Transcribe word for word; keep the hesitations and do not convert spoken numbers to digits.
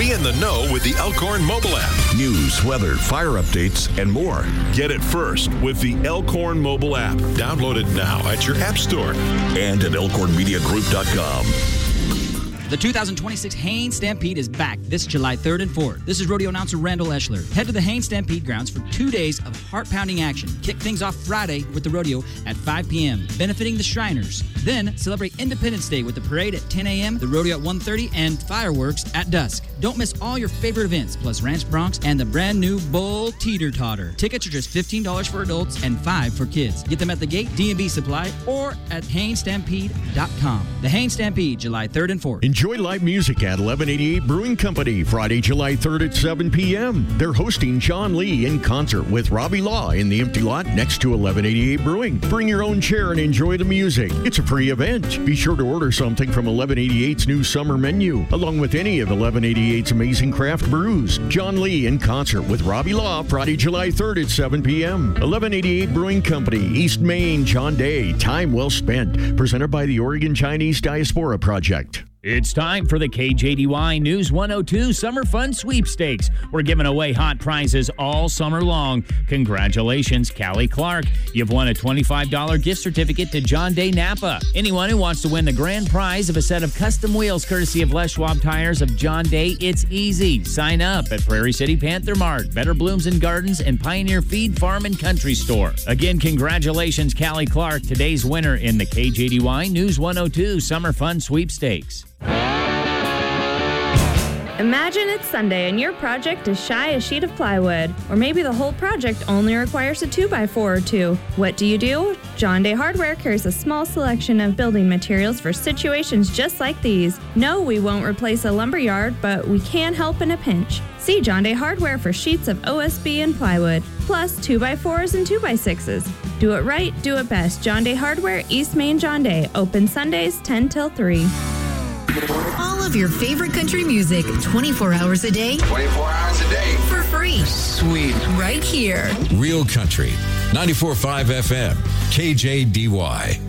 Be in the know with the Elkhorn mobile app. News, weather, fire updates, and more. Get it first with the Elkhorn mobile app. Download it now at your app store. And at elkhorn media group dot com. The two thousand twenty-six Haines Stampede is back this July third and fourth. This is rodeo announcer Randall Eschler. Head to the Haines Stampede grounds for two days of heart-pounding action. Kick things off Friday with the rodeo at five p.m., benefiting the Shriners. Then celebrate Independence Day with the parade at ten a.m., the rodeo at one thirty, and fireworks at dusk. Don't miss all your favorite events, plus Ranch Bronx and the brand new Bull Teeter Totter. Tickets are just fifteen dollars for adults and five dollars for kids. Get them at the gate, D and B Supply, or at haines stampede dot com. The Haines Stampede, July third and fourth. Enjoy live music at eleven eighty-eight Brewing Company, Friday, July third at seven p.m. They're hosting John Lee in concert with Robbie Law in the empty lot next to eleven eighty-eight Brewing. Bring your own chair and enjoy the music. It's a free event. Be sure to order something from eleven eighty-eight's new summer menu, along with any of eleven eighty-eight's amazing craft brews. John Lee in concert with Robbie Law, Friday, July third at seven p.m. eleven eighty-eight Brewing Company, East Main, John Day. Time well spent. Presented by the Oregon Chinese Diaspora Project. It's time for the K J D Y News one oh two Summer Fun Sweepstakes. We're giving away hot prizes all summer long. Congratulations, Callie Clark. You've won a twenty-five dollars gift certificate to John Day Napa. Anyone who wants to win the grand prize of a set of custom wheels courtesy of Les Schwab Tires of John Day, it's easy. Sign up at Prairie City Panther Mart, Better Blooms and Gardens, and Pioneer Feed Farm and Country Store. Again, congratulations, Callie Clark, today's winner in the K J D Y News one oh two Summer Fun Sweepstakes. Imagine it's Sunday and your project is shy a sheet of plywood, or maybe the whole project only requires a two by four or two. What do you do? John Day Hardware carries a small selection of building materials for situations just like these. No, we won't replace a lumber yard, but we can help in a pinch. See John Day Hardware for sheets of O S B and plywood, plus two by fours and two by sixes. Do it right, do it best. John Day Hardware, East Main, John Day. Open Sundays ten till three. All of your favorite country music, twenty-four hours a day. twenty-four hours a day. For free. Sweet. Right here. Real Country, ninety-four point five F M, K J D Y.